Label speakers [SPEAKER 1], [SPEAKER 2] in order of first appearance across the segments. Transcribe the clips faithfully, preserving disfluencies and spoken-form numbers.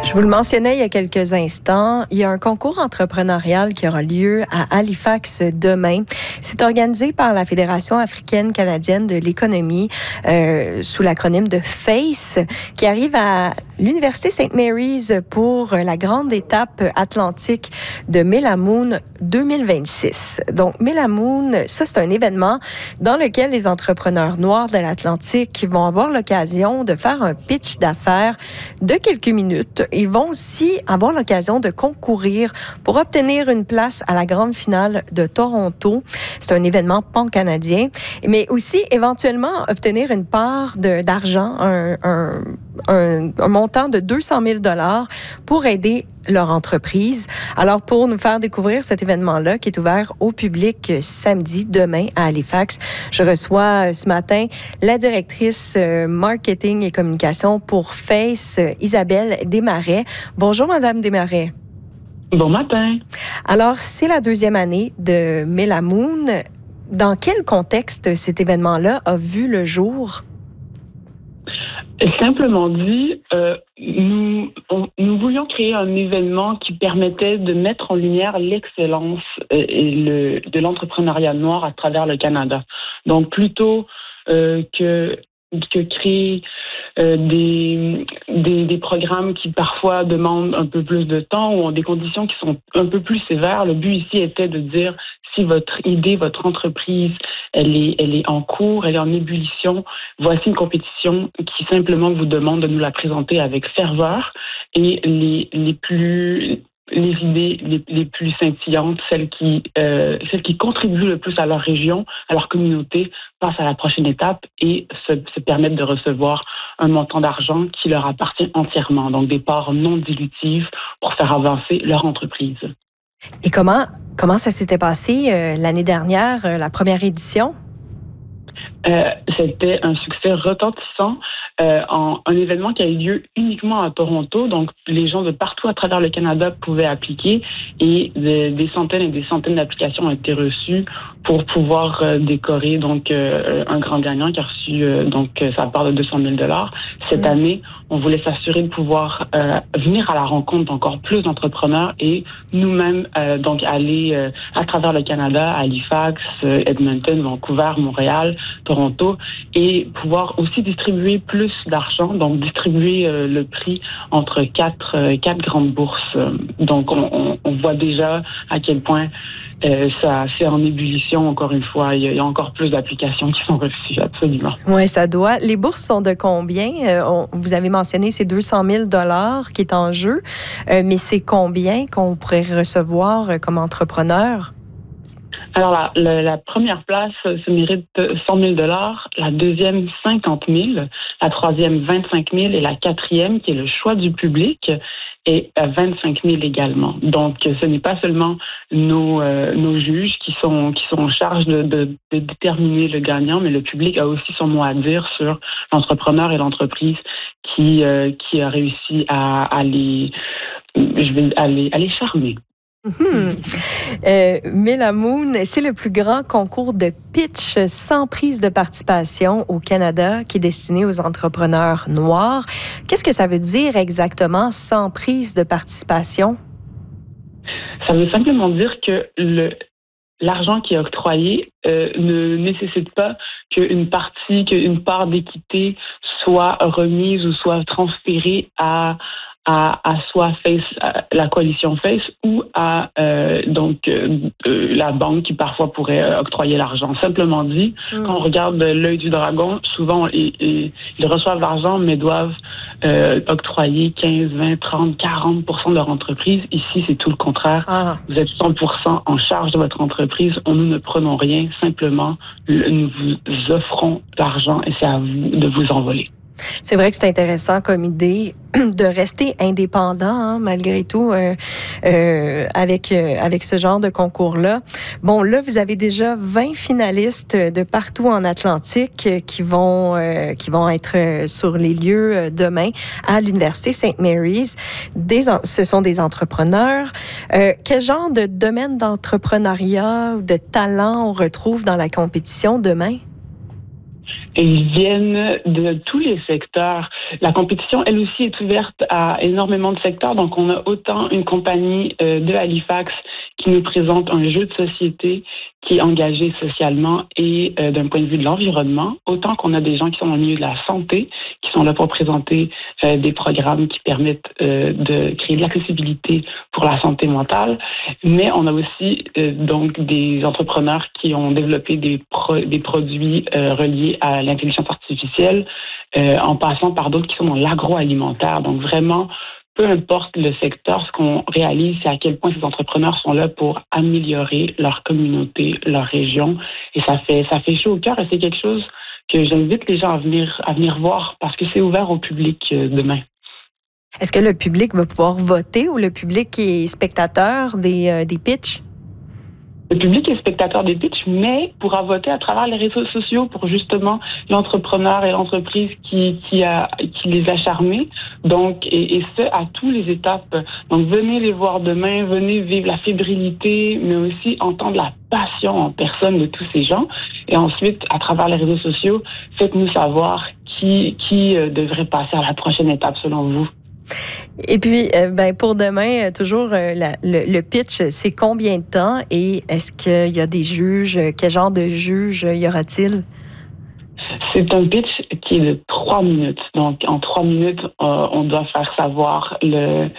[SPEAKER 1] Je vous le mentionnais il y a quelques instants, il y a un concours entrepreneurial qui aura lieu à Halifax demain. C'est organisé par la Fédération africaine-canadienne de l'économie euh, sous l'acronyme de FACE, qui arrive à l'Université Saint Mary's pour la grande étape atlantique de Melamoon deux mille vingt-six. Donc, Melamoon, ça, c'est un événement dans lequel les entrepreneurs noirs de l'Atlantique vont avoir l'occasion de faire un pitch d'affaires de quelques minutes. Ils vont aussi avoir l'occasion de concourir pour obtenir une place à la grande finale de Toronto. C'est un événement pan-canadien, mais aussi éventuellement obtenir une part de, d'argent, un, un, un, un montant de deux cent mille dollars pour aider leur entreprise. Alors, pour nous faire découvrir cet événement-là qui est ouvert au public samedi, demain, à Halifax, je reçois ce matin la directrice marketing et communication pour FACE, Isabelle Desmarais. Bonjour, Madame Desmarais.
[SPEAKER 2] Bon matin.
[SPEAKER 1] Alors, c'est la deuxième année de Melamoon. Dans quel contexte cet événement-là a vu le jour?
[SPEAKER 2] Simplement dit, euh, nous, on, nous voulions créer un événement qui permettait de mettre en lumière l'excellence euh, et le, de l'entrepreneuriat noir à travers le Canada. Donc, plutôt euh, que que créer euh, des, des des programmes qui parfois demandent un peu plus de temps ou ont des conditions qui sont un peu plus sévères. Le but ici était de dire si votre idée, votre entreprise, elle est elle est en cours, elle est en ébullition, voici une compétition qui simplement vous demande de nous la présenter avec ferveur et les les plus les idées les, les plus scintillantes, celles qui euh, celles qui contribuent le plus à leur région, à leur communauté, passent à la prochaine étape et se, se permettent de recevoir un montant d'argent qui leur appartient entièrement, donc des parts non dilutives pour faire avancer leur entreprise.
[SPEAKER 1] Et comment comment ça s'était passé euh, l'année dernière, euh, la première édition?
[SPEAKER 2] Euh, c'était un succès retentissant, euh, en, un événement qui a eu lieu uniquement à Toronto, donc les gens de partout à travers le Canada pouvaient appliquer et de, des centaines et des centaines d'applications ont été reçues pour pouvoir euh, décorer donc euh, un grand gagnant qui a reçu euh, donc sa part de deux cent mille dollars. Cette mmh. année, on voulait s'assurer de pouvoir euh, venir à la rencontre d'encore plus d'entrepreneurs et nous-mêmes euh, donc aller euh, à travers le Canada, à Halifax, euh, Edmonton, Vancouver, Montréal, Toronto, et pouvoir aussi distribuer plus d'argent, donc distribuer euh, le prix entre quatre, euh, quatre grandes bourses. Donc, on, on, on voit déjà à quel point euh, ça c'est en ébullition, encore une fois. Il y, a, il y a encore plus d'applications qui sont reçues, absolument.
[SPEAKER 1] Oui, ça doit. Les bourses sont de combien? Euh, on, vous avez mentionné ces deux cent mille dollars qui est en jeu, euh, mais c'est combien qu'on pourrait recevoir euh, comme entrepreneur?
[SPEAKER 2] Alors, la, la, la première place se mérite cent mille dollars, la deuxième, cinquante mille, la troisième, vingt-cinq mille et la quatrième, qui est le choix du public, est à vingt-cinq mille également. Donc, ce n'est pas seulement nos, euh, nos juges qui sont, qui sont en charge de, de, de déterminer le gagnant, mais le public a aussi son mot à dire sur l'entrepreneur et l'entreprise qui, euh, qui a réussi à, à, les, je vais, à, les, à les charmer.
[SPEAKER 1] Mmh. Euh, Melamoon, c'est le plus grand concours de pitch sans prise de participation au Canada qui est destiné aux entrepreneurs noirs. Qu'est-ce que ça veut dire exactement, sans prise de participation?
[SPEAKER 2] Ça veut simplement dire que le, l'argent qui est octroyé euh, ne nécessite pas qu'une partie, qu'une part d'équité soit remise ou soit transférée à À, à soit Face, à la coalition Face ou à euh, donc euh, euh, la banque qui parfois pourrait euh, octroyer l'argent. Simplement dit, mmh. quand on regarde l'œil du dragon, souvent ils, ils, ils reçoivent l'argent mais doivent euh, octroyer quinze, vingt, trente, quarante pour cent de leur entreprise. Ici, c'est tout le contraire. Ah. Vous êtes cent pour cent en charge de votre entreprise. On, nous ne prenons rien. Simplement, nous vous offrons l'argent et c'est à vous de vous envoler.
[SPEAKER 1] C'est vrai que c'est intéressant comme idée de rester indépendant, hein, malgré tout, euh, euh, avec euh, avec ce genre de concours-là. Bon, là, vous avez déjà vingt finalistes de partout en Atlantique qui vont euh, qui vont être sur les lieux demain à l'Université Saint Mary's. Des, ce sont des entrepreneurs. Euh, quel genre de domaine d'entrepreneuriat ou de talent on retrouve dans la compétition demain?
[SPEAKER 2] Et ils viennent de tous les secteurs. La compétition, elle aussi, est ouverte à énormément de secteurs. Donc, on a autant une compagnie euh, de Halifax qui nous présente un jeu de société qui est engagé socialement et euh, d'un point de vue de l'environnement, autant qu'on a des gens qui sont dans le milieu de la santé, qui sont là pour présenter euh, des programmes qui permettent euh, de créer de l'accessibilité pour la santé mentale. Mais on a aussi euh, donc des entrepreneurs qui ont développé des, pro- des produits euh, reliés à l'intelligence artificielle, euh, en passant par d'autres qui sont dans l'agroalimentaire. Donc vraiment, peu importe le secteur, ce qu'on réalise, c'est à quel point ces entrepreneurs sont là pour améliorer leur communauté, leur région. Et ça fait, ça fait chaud au cœur et c'est quelque chose que j'invite les gens à venir, à venir voir parce que c'est ouvert au public euh, demain.
[SPEAKER 1] Est-ce que le public va pouvoir voter ou le public est spectateur des, euh, des pitchs?
[SPEAKER 2] Le public est spectateur des pitchs, mais pourra voter à travers les réseaux sociaux pour justement l'entrepreneur et l'entreprise qui, qui, a, qui les a charmés. Donc, et, et ce, à toutes les étapes. Donc, venez les voir demain, venez vivre la fébrilité, mais aussi entendre la passion en personne de tous ces gens. Et ensuite, à travers les réseaux sociaux, faites-nous savoir qui, qui euh, devrait passer à la prochaine étape selon vous.
[SPEAKER 1] Et puis, euh, ben, pour demain, euh, toujours, euh, la, le, le pitch, c'est combien de temps et est-ce qu'il y a des juges? Quel genre de juges y aura-t-il?
[SPEAKER 2] C'est un pitch qui est de trois minutes. Donc, en trois minutes, euh, on doit faire savoir le,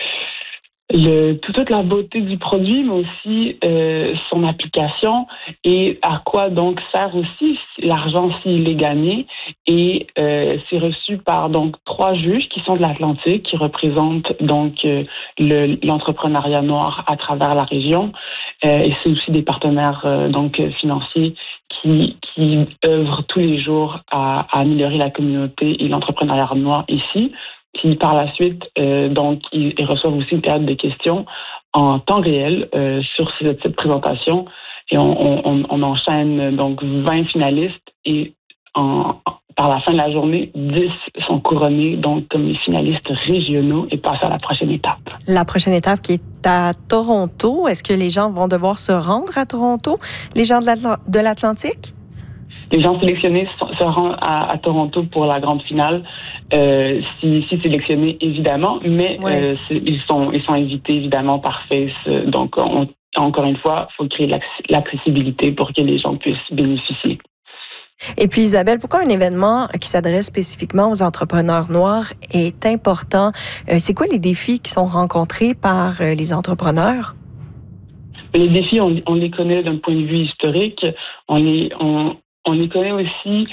[SPEAKER 2] le, toute la beauté du produit, mais aussi euh, son application et à quoi donc sert aussi l'argent s'il est gagné. Et euh, c'est reçu par donc trois juges qui sont de l'Atlantique, qui représentent donc euh, le, l'entrepreneuriat noir à travers la région. Euh, et c'est aussi des partenaires euh, donc financiers qui, qui œuvrent tous les jours à, à améliorer la communauté et l'entrepreneuriat noir ici. Puis par la suite, euh, donc, ils, ils reçoivent aussi une période de questions en temps réel euh, sur cette, cette présentation. Et on, on, on enchaîne donc vingt finalistes et en, par la fin de la journée, dix sont couronnés donc comme les finalistes régionaux et passent à la prochaine étape.
[SPEAKER 1] La prochaine étape qui est à Toronto. Est-ce que les gens vont devoir se rendre à Toronto, les gens de, l'Atl- de l'Atlantique?
[SPEAKER 2] Les gens sélectionnés se rendent à, à Toronto pour la grande finale, euh, si, si sélectionnés évidemment, mais ouais. euh, ils sont ils sont invités évidemment par Face. Donc on, encore une fois, il faut créer l'accessibilité pour que les gens puissent bénéficier.
[SPEAKER 1] Et puis Isabelle, pourquoi un événement qui s'adresse spécifiquement aux entrepreneurs noirs est important? Euh, c'est quoi les défis qui sont rencontrés par euh, les entrepreneurs?
[SPEAKER 2] Les défis, on, on les connaît d'un point de vue historique. On les on On les connaît aussi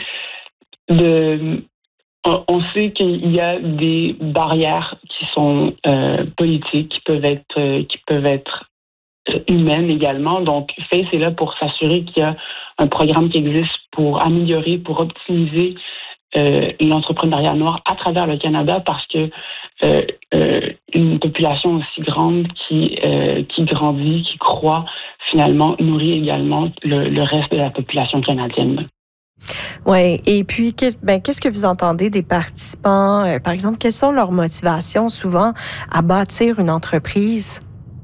[SPEAKER 2] de. On sait qu'il y a des barrières qui sont euh, politiques, qui peuvent être, euh, qui peuvent être humaines également. Donc, Face est là pour s'assurer qu'il y a un programme qui existe pour améliorer, pour optimiser euh, l'entrepreneuriat noir à travers le Canada, parce que euh, euh, une population aussi grande qui euh, qui grandit, qui croît, finalement nourrit également le, le reste de la population canadienne.
[SPEAKER 1] Oui, et puis ben, qu'est-ce que vous entendez des participants? Euh, par exemple, quelles sont leurs motivations souvent à bâtir une entreprise?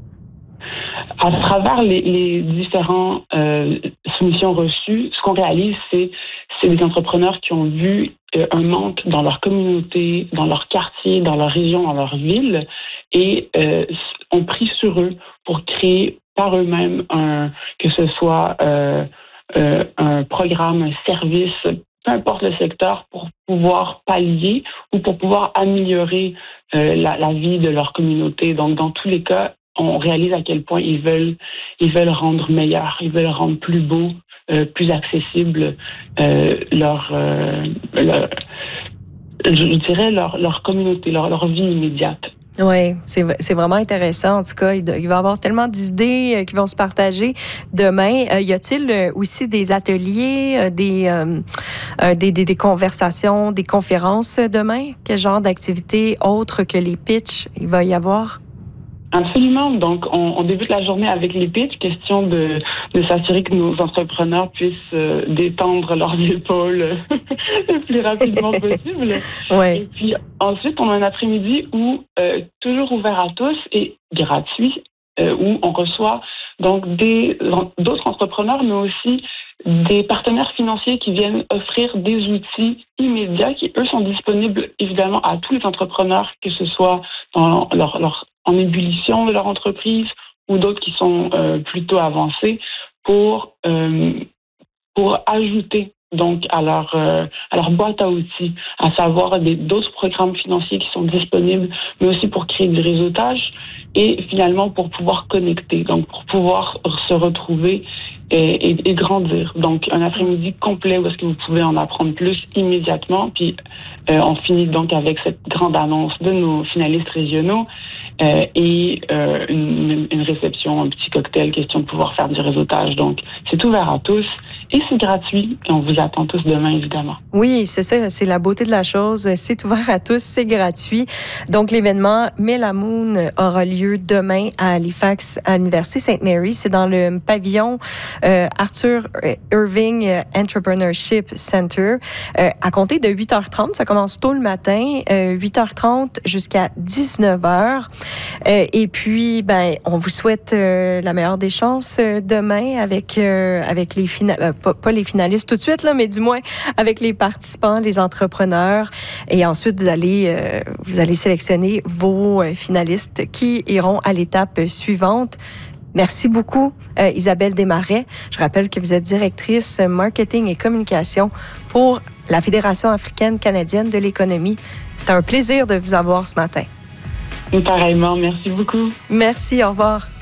[SPEAKER 2] À travers les, les différents euh, soumissions reçues, ce qu'on réalise, c'est c'est des entrepreneurs qui ont vu euh, un manque dans leur communauté, dans leur quartier, dans leur région, dans leur ville, et euh, ont pris sur eux pour créer par eux-mêmes un, que ce soit euh, euh, un programme, un service, peu importe le secteur, pour pouvoir pallier ou pour pouvoir améliorer euh, la, la vie de leur communauté. Donc, dans tous les cas, on réalise à quel point ils veulent, ils veulent rendre meilleur, ils veulent rendre plus beau, euh, plus accessible euh, leur, euh, leur, je dirais leur, leur communauté, leur, leur vie immédiate.
[SPEAKER 1] Oui, c'est, c'est vraiment intéressant. En tout cas, il, il va y avoir tellement d'idées qui vont se partager demain. Euh, y a-t-il aussi des ateliers, des, euh, des, des, des conversations, des conférences demain? Quel genre d'activités autres que les pitchs il va y avoir?
[SPEAKER 2] Absolument. Donc, on, on débute la journée avec les pitchs, question de, de s'assurer que nos entrepreneurs puissent euh, détendre leurs épaules le plus rapidement possible.
[SPEAKER 1] Ouais.
[SPEAKER 2] Et puis ensuite, on a un après-midi où euh, toujours ouvert à tous et gratuit, euh, où on reçoit donc des d'autres entrepreneurs, mais aussi des partenaires financiers qui viennent offrir des outils immédiats qui, eux, sont disponibles évidemment à tous les entrepreneurs, que ce soit dans leur, leur, en ébullition de leur entreprise ou d'autres qui sont euh, plutôt avancés pour, euh, pour ajouter donc à leur, euh, à leur boîte à outils, à savoir des, d'autres programmes financiers qui sont disponibles, mais aussi pour créer du réseautage et finalement pour pouvoir connecter, donc pour pouvoir se retrouver et, et, et grandir. Donc un après-midi complet où est-ce que vous pouvez en apprendre plus immédiatement, puis euh, on finit donc avec cette grande annonce de nos finalistes régionaux euh, et euh, une, une réception, un petit cocktail, question de pouvoir faire du réseautage. Donc c'est ouvert à tous. Et c'est gratuit. Et on vous attend tous demain, évidemment.
[SPEAKER 1] Oui, c'est ça. C'est la beauté de la chose. C'est ouvert à tous. C'est gratuit. Donc, l'événement Melamoon aura lieu demain à Halifax, à l'Université Sainte Mary. C'est dans le pavillon euh, Arthur Irving Entrepreneurship Center. Euh, à compter de huit heures trente, ça commence tôt le matin, euh, huit heures trente jusqu'à dix-neuf heures. Euh, et puis, ben, on vous souhaite euh, la meilleure des chances euh, demain avec, euh, avec les finalistes. Pas, pas les finalistes tout de suite, là, mais du moins avec les participants, les entrepreneurs. Et ensuite, vous allez, euh, vous allez sélectionner vos euh, finalistes qui iront à l'étape suivante. Merci beaucoup, euh, Isabelle Desmarais. Je rappelle que vous êtes directrice marketing et communication pour la Fédération africaine-canadienne de l'économie. C'était un plaisir de vous avoir ce matin.
[SPEAKER 2] Pareillement, merci beaucoup.
[SPEAKER 1] Merci, au revoir.